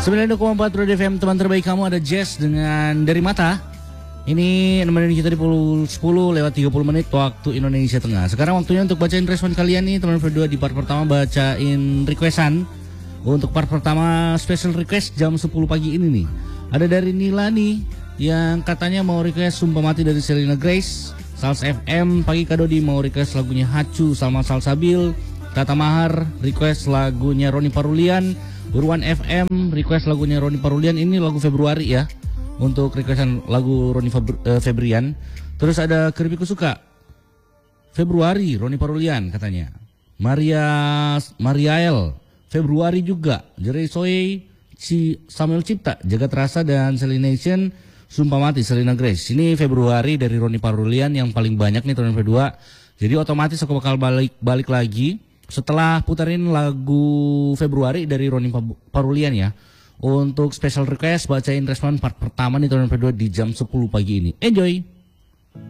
92,4 Road FM, teman terbaik kamu ada Jess dengan Dari Mata. Ini nemenin kita di pukul 10 lewat 30 menit waktu Indonesia Tengah. Sekarang waktunya untuk bacain respon kalian nih teman berdua. Di part pertama bacain requestan. Untuk part pertama special request jam 10 pagi ini nih. Ada dari Nila nih yang katanya mau request Sumpah Mati dari Selena Grace. Sals FM, Pagi Kadodi mau request lagunya Hacu Salma Salsabil. Tata Mahar request lagunya Roni Parulian. Urwan FM request lagunya Roni Parulian. Ini lagu Februari ya, untuk requestan lagu Roni Febrian. Terus ada Keripikku Suka Februari Roni Parulian katanya. Mariael Februari juga. Jerry Soe Samuel Cipta Jagat Rasa dan Selination Sumpah Mati Selena Grace. Ini Februari dari Roni Parulian yang paling banyak nih tahun kedua. Jadi otomatis aku bakal balik lagi setelah putarin lagu Februari dari Roni Parulian ya. Untuk special request bacain respon part pertama nih tahun kedua di jam 10 pagi ini. Enjoy.